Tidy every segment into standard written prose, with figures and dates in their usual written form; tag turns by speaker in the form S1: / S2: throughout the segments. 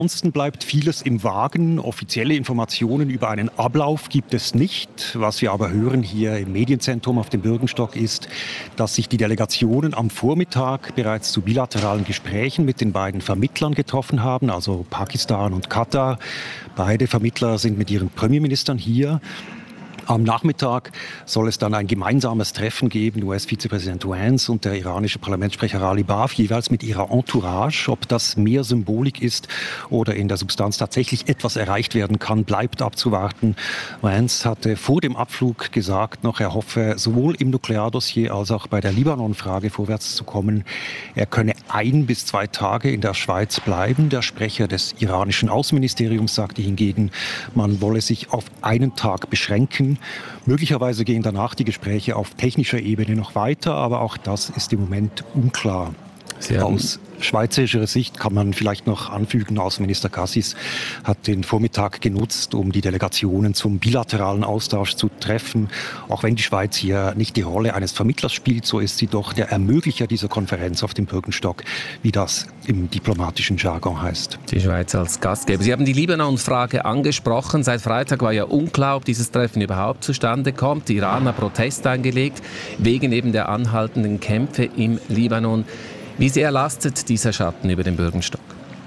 S1: Ansonsten bleibt vieles im Wagen. Offizielle Informationen über einen Ablauf gibt es nicht. Was wir aber hören hier im Medienzentrum auf dem Bürgenstock ist, dass sich die Delegationen am Vormittag bereits zu bilateralen Gesprächen mit den beiden Vermittlern getroffen haben, also Pakistan und Katar. Beide Vermittler sind mit ihren Premierministern hier. Am Nachmittag soll es dann ein gemeinsames Treffen geben, US-Vizepräsident Vance und der iranische Parlamentssprecher Ghalibaf, jeweils mit ihrer Entourage. Ob das mehr Symbolik ist oder in der Substanz tatsächlich etwas erreicht werden kann, bleibt abzuwarten. Vance hatte vor dem Abflug gesagt noch, er hoffe sowohl im Nukleardossier als auch bei der Libanon-Frage vorwärts zu kommen. Er könne 1 bis 2 Tage in der Schweiz bleiben. Der Sprecher des iranischen Außenministeriums sagte hingegen, man wolle sich auf einen Tag beschränken. Möglicherweise gehen danach die Gespräche auf technischer Ebene noch weiter, aber auch das ist im Moment unklar. Aus schweizerischer Sicht kann man vielleicht noch anfügen, Außenminister Cassis hat den Vormittag genutzt, um die Delegationen zum bilateralen Austausch zu treffen. Auch wenn die Schweiz hier nicht die Rolle eines Vermittlers spielt, so ist sie doch der Ermöglicher dieser Konferenz auf dem Bürgenstock, wie das im diplomatischen Jargon heißt.
S2: Die Schweiz als Gastgeber. Sie haben die Libanon-Frage angesprochen. Seit Freitag war ja unklar, ob dieses Treffen überhaupt zustande kommt. Die Iran hat Protest eingelegt, wegen eben der anhaltenden Kämpfe im Libanon. Wie sehr lastet dieser Schatten über den Bürgenstock?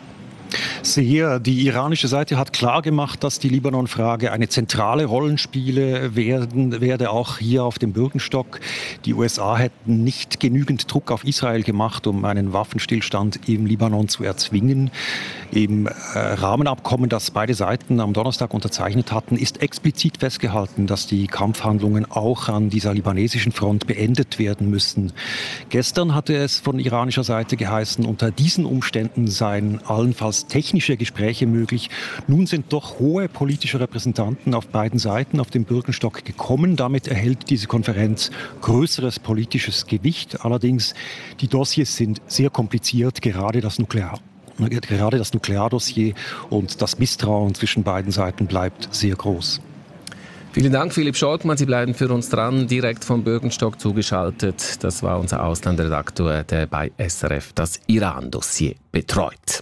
S1: Sehr. Die iranische Seite hat klar gemacht, dass die Libanon-Frage eine zentrale Rolle spielen werde, auch hier auf dem Bürgenstock. Die USA hätten nicht genügend Druck auf Israel gemacht, um einen Waffenstillstand im Libanon zu erzwingen. Im Rahmenabkommen, das beide Seiten am Donnerstag unterzeichnet hatten, ist explizit festgehalten, dass die Kampfhandlungen auch an dieser libanesischen Front beendet werden müssen. Gestern hatte es von iranischer Seite geheißen, unter diesen Umständen seien allenfalls technische Gespräche möglich. Nun sind doch hohe politische Repräsentanten auf beiden Seiten auf den Bürgenstock gekommen. Damit erhält diese Konferenz größeres politisches Gewicht. Allerdings, die Dossiers sind sehr kompliziert, gerade das Nukleardossier, und das Misstrauen zwischen beiden Seiten bleibt sehr groß.
S2: Vielen Dank, Philipp Scholtmann. Sie bleiben für uns dran, direkt vom Bürgenstock zugeschaltet. Das war unser Auslandredakteur, der bei SRF das Iran-Dossier betreut.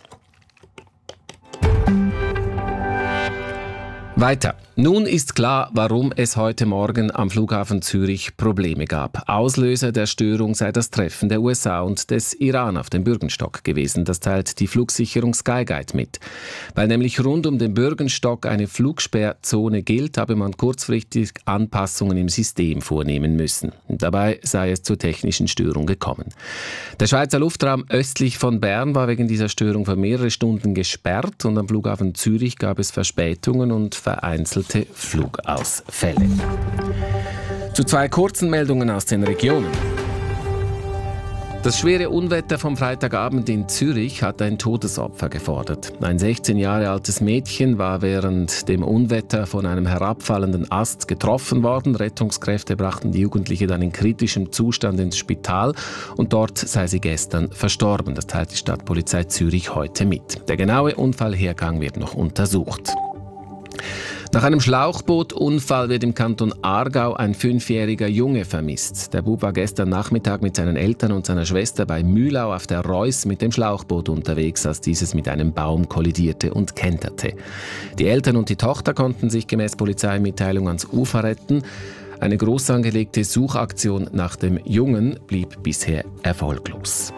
S2: Weiter. Nun ist klar, warum es heute Morgen am Flughafen Zürich Probleme gab. Auslöser der Störung sei das Treffen der USA und des Iran auf dem Bürgenstock gewesen. Das teilt die Flugsicherung Skyguide mit. Weil nämlich rund um den Bürgenstock eine Flugsperrzone gilt, habe man kurzfristig Anpassungen im System vornehmen müssen. Dabei sei es zur technischen Störung gekommen. Der Schweizer Luftraum östlich von Bern war wegen dieser Störung für mehrere Stunden gesperrt und am Flughafen Zürich gab es Verspätungen und vereinzelte Flugausfälle. Zu 2 kurzen Meldungen aus den Regionen. Das schwere Unwetter vom Freitagabend in Zürich hat ein Todesopfer gefordert. Ein 16 Jahre altes Mädchen war während dem Unwetter von einem herabfallenden Ast getroffen worden. Rettungskräfte brachten die Jugendliche dann in kritischem Zustand ins Spital und dort sei sie gestern verstorben. Das teilt die Stadtpolizei Zürich heute mit. Der genaue Unfallhergang wird noch untersucht. Nach einem Schlauchbootunfall wird im Kanton Aargau ein 5-jähriger Junge vermisst. Der Bub war gestern Nachmittag mit seinen Eltern und seiner Schwester bei Mühlau auf der Reuss mit dem Schlauchboot unterwegs, als dieses mit einem Baum kollidierte und kenterte. Die Eltern und die Tochter konnten sich gemäß Polizeimitteilung ans Ufer retten. Eine groß angelegte Suchaktion nach dem Jungen blieb bisher erfolglos.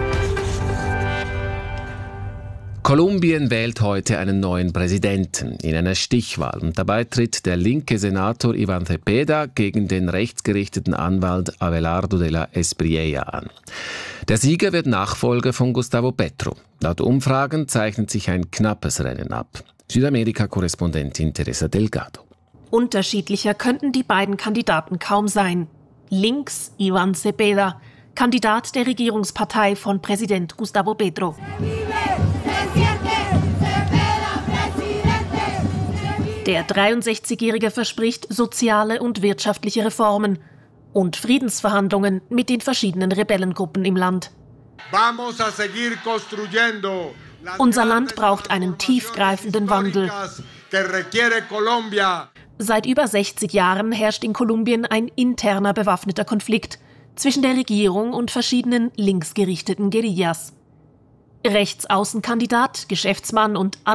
S2: Kolumbien wählt heute einen neuen Präsidenten in einer Stichwahl. Und dabei tritt der linke Senator Iván Cepeda gegen den rechtsgerichteten Anwalt Abelardo de la Espriella an. Der Sieger wird Nachfolger von Gustavo Petro. Laut Umfragen zeichnet sich ein knappes Rennen ab. Südamerika-Korrespondentin Teresa Delgado.
S3: Unterschiedlicher könnten die beiden Kandidaten kaum sein. Links Iván Cepeda, Kandidat der Regierungspartei von Präsident Gustavo Petro. Der 63-Jährige verspricht soziale und wirtschaftliche Reformen und Friedensverhandlungen mit den verschiedenen Rebellengruppen im Land. Unser Land braucht einen tiefgreifenden Wandel. Seit über 60 Jahren herrscht in Kolumbien ein interner bewaffneter Konflikt zwischen der Regierung und verschiedenen linksgerichteten Guerillas. Rechtsaußenkandidat, Geschäftsmann und